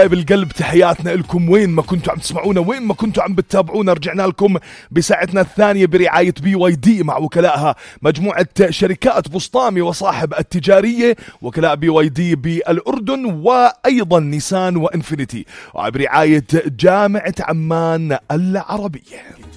بالقلب تحياتنا لكم وين ما كنتوا عم تسمعونا، وين ما كنتوا عم بتتابعونا. رجعنا لكم بساعتنا الثانية برعاية BYD مع وكلائها مجموعة شركات بسطامي وصاحب التجارية وكلاء BYD بالأردن، وأيضا نيسان وإنفينيتي، وبرعاية جامعة عمان العربية.